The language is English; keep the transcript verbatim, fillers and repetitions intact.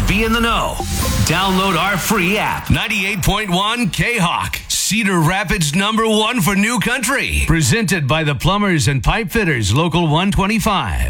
be in the know. Download our free app. ninety-eight point one K-Hawk. Cedar Rapids number one for new country. Presented by the Plumbers and Pipe Fitters, Local one twenty-five.